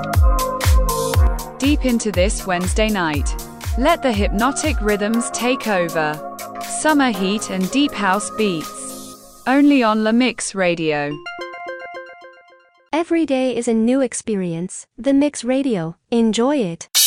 Deep into this Wednesday night. Let the hypnotic rhythms take over. Summer heat and deep house beats. Only on La Mix Radio. Every day is a new experience. The Mix Radio. Enjoy it.